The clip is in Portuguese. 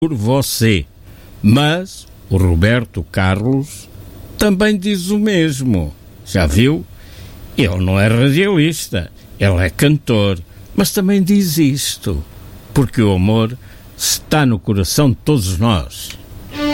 por você. Mas o Roberto Carlos também diz o mesmo. Já viu? Ele não é radialista, ele é cantor, mas também diz isto, porque o amor está no coração de todos nós.